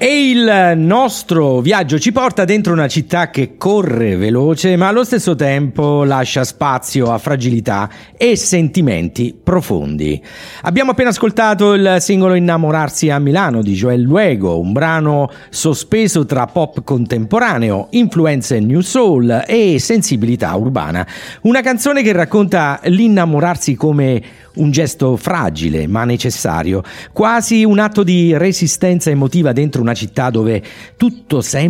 E il nostro viaggio ci porta dentro una città che corre veloce, ma allo stesso tempo lascia spazio a fragilità e sentimenti profondi. Abbiamo appena ascoltato il singolo Innamorarsi a Milano di Joel Luego, un brano sospeso tra pop contemporaneo, influenze new soul e sensibilità urbana. Una canzone che racconta l'innamorarsi come un gesto fragile ma necessario, quasi un atto di resistenza emotiva dentro una città dove tutto sembra